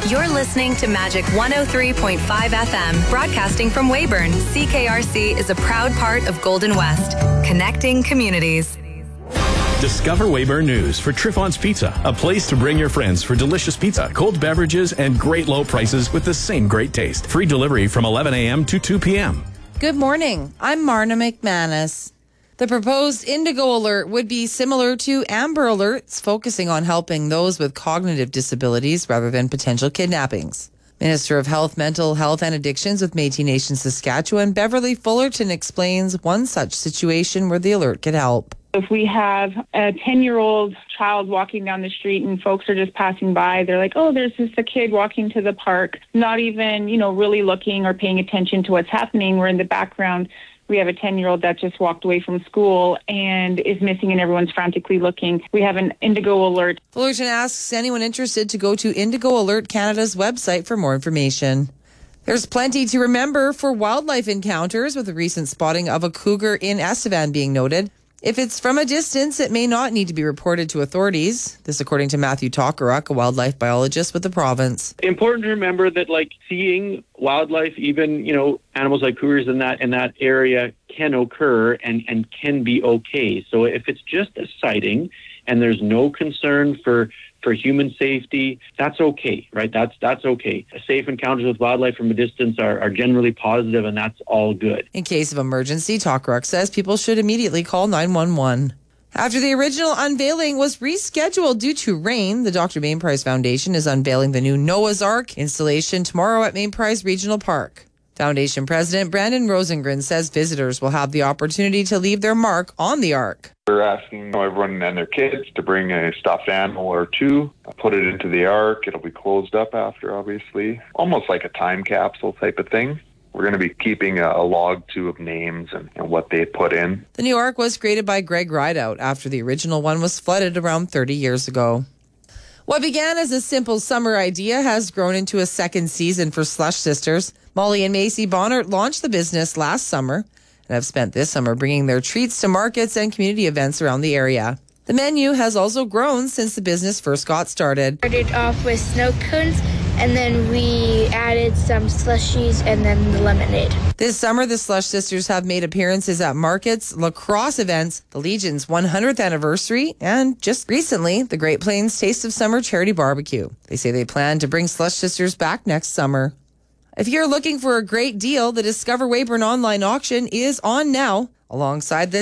You're listening to Magic 103.5 FM, broadcasting from Weyburn. CKRC is a proud part of Golden West, connecting communities. Discover Weyburn News for Triffon's Pizza, a place to bring your friends for delicious pizza, cold beverages, and great low prices with the same great taste. Free delivery from 11 a.m. to 2 p.m. Good morning. I'm Marna McManus. The proposed Indigo Alert would be similar to Amber Alerts, focusing on helping those with cognitive disabilities rather than potential kidnappings. Minister of Health, Mental Health and Addictions with Métis Nation Saskatchewan, Beverly Fullerton, explains one such situation where the alert could help. If we have a 10-year-old child walking down the street and folks are just passing by, they're like, oh, there's just a kid walking to the park, not even, really looking or paying attention to what's happening. We're in the background. We have a 10-year-old that just walked away from school and is missing and everyone's frantically looking. We have an Indigo Alert. Fullerton asks anyone interested to go to Indigo Alert Canada's website for more information. There's plenty to remember for wildlife encounters, with the recent spotting of a cougar in Estevan being noted. If it's from a distance, it may not need to be reported to authorities. This according to Matthew Tokaruk, a wildlife biologist with the province. Important to remember that seeing wildlife, even, animals like cougars in that area can occur and can be okay. So if it's just a sighting and there's no concern for human safety, that's okay, right? That's okay. Safe encounters with wildlife from a distance are generally positive, and that's all good. In case of emergency, Tokaruk says people should immediately call 911. After the original unveiling was rescheduled due to rain, the Dr. Main Prize Foundation is unveiling the new Noah's Ark installation tomorrow at Main Prize Regional Park. Foundation President Brandon Rosengren says visitors will have the opportunity to leave their mark on the Ark. We're asking everyone and their kids to bring a stuffed animal or two, put it into the Ark. It'll be closed up after, obviously. Almost like a time capsule type of thing. We're going to be keeping a log too of names and what they put in. The new Ark was created by Greg Rideout after the original one was flooded around 30 years ago. What began as a simple summer idea has grown into a second season for Slush Sisters. Molly and Macy Bonnert launched the business last summer and have spent this summer bringing their treats to markets and community events around the area. The menu has also grown since the business first got started. Started off with snow cones, and then we added some slushies and then the lemonade. This summer, the Slush Sisters have made appearances at markets, lacrosse events, the Legion's 100th anniversary, and just recently, the Great Plains Taste of Summer charity barbecue. They say they plan to bring Slush Sisters back next summer. If you're looking for a great deal, the Discover Weyburn online auction is on now. Alongside this